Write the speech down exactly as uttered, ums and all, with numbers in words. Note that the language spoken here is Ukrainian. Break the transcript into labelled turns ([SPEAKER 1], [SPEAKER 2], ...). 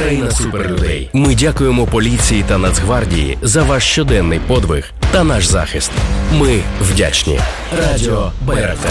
[SPEAKER 1] Країна суперлюдей. Ми дякуємо поліції та Нацгвардії за ваш щоденний подвиг та наш захист. Ми вдячні. Радіо Байрактар.